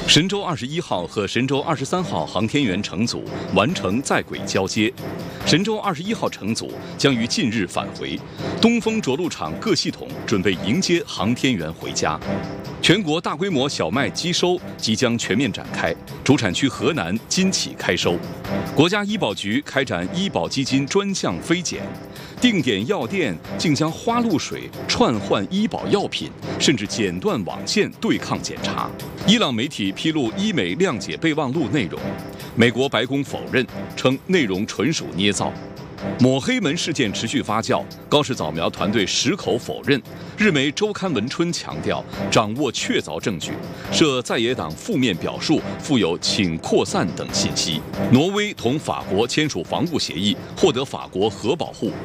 神舟21号和神舟23号航天员乘组完成在轨交接，神舟21号乘组将于近日返回，东风着陆场各系统准备迎接航天员回家。全国大规模小麦机收即将全面展开，主产区河南今起开收。国家医保局开展医保基金专项非检，定点药店竟将花露水串换医保药品，甚至剪断网线对抗检查。伊朗媒体披露医美谅解备忘录内容，美国白宫否认，称内容纯属捏造。抹黑门事件持续发酵，高市早苗团队矢口否认。日媒周刊文春强调，掌握确凿证据，涉在野党负面表述，附有请扩散等信息。挪威同法国签署防务协议，获得法国核保护。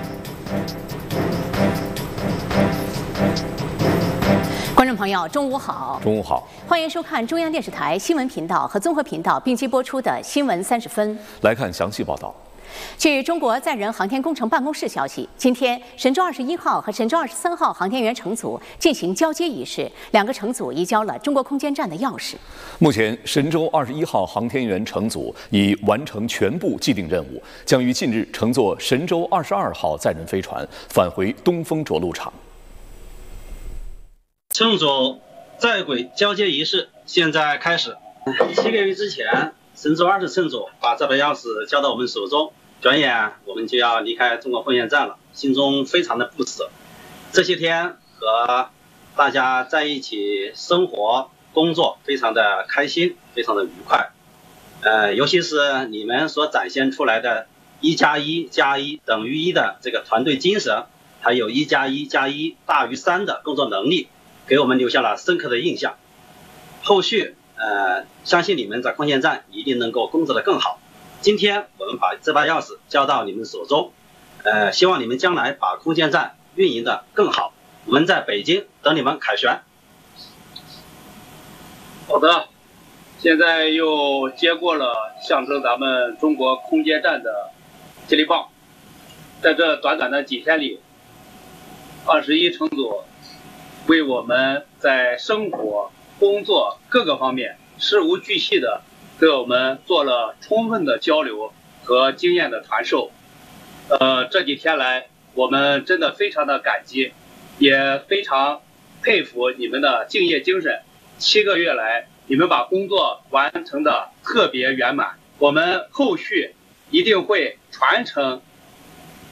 观众朋友，中午好！ 中午好， 欢迎收看中央电视台新闻频道和综合频道并机播出的《新闻30分》。 来看详细报道。 据中国载人航天工程办公室消息，今天神舟21号和神舟23号航天员乘组进行交接仪式，两个乘组移交了中国空间站的钥匙。 目前，神舟21号航天员乘组已完成全部既定任务，将于近日乘坐神舟22号载人飞船返回东风着陆场。 乘组在轨交接仪式现在开始。7个月之前，神舟20乘组把这把钥匙交到我们手中。转眼我们就要离开中国空间站了，心中非常的不舍。这些天和大家在一起生活工作非常的开心，非常的愉快。尤其是你们所展现出来的1+1+1等于1的这个团队精神，还有1+1+1大于3的工作能力，给我们留下了深刻的印象。后续相信你们在空间站一定能够工作得更好。今天我们把这把钥匙交到你们手中，希望你们将来把空间站运营得更好。我们在北京等你们凯旋。 好的，现在又接过了象征咱们中国空间站的接力棒。在这短短的几天里，21乘组为我们在生活、工作各个方面事无巨细的对我们做了充分的交流和经验的传授。这几天来，我们真的非常的感激，也非常佩服你们的敬业精神。7个月来，你们把工作完成的特别圆满。我们后续一定会传承